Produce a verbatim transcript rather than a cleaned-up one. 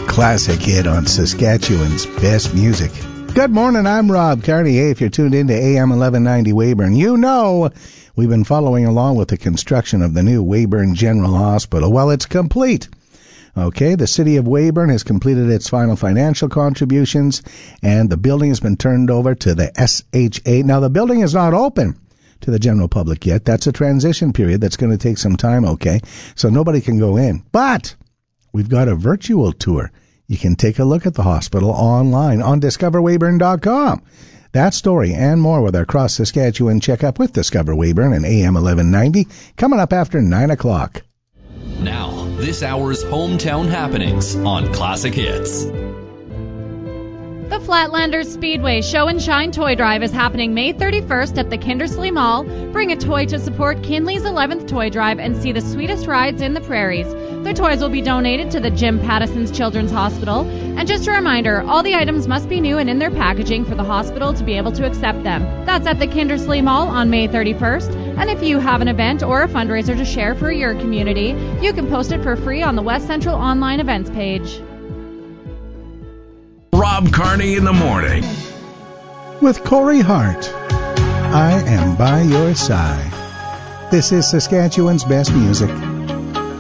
Classic hit on Saskatchewan's best music. Good morning, I'm Rob Cartier. If you're tuned into A M eleven ninety Weyburn, you know we've been following along with the construction of the new Weyburn General Hospital. Well, it's complete. Okay, the city of Weyburn has completed its final financial contributions, and the building has been turned over to the S H A. Now, the building is not open to the general public yet. That's a transition period that's going to take some time, okay? So nobody can go in. But we've got a virtual tour. You can take a look at the hospital online on discover weyburn dot com. That story and more with our Cross Saskatchewan checkup with Discover Weyburn and A M eleven ninety coming up after nine o'clock. Now, this hour's hometown happenings on Classic Hits. The Flatlanders Speedway Show and Shine Toy Drive is happening May thirty-first at the Kindersley Mall. Bring a toy to support Kinley's eleventh Toy Drive and see the sweetest rides in the prairies. Their toys will be donated to the Jim Pattison's Children's Hospital. And just a reminder, all the items must be new and in their packaging for the hospital to be able to accept them. That's at the Kindersley Mall on May thirty-first. And if you have an event or a fundraiser to share for your community, you can post it for free on the West Central Online Events page. Rob Carney in the morning. With Corey Hart, I am by your side. This is Saskatchewan's best music.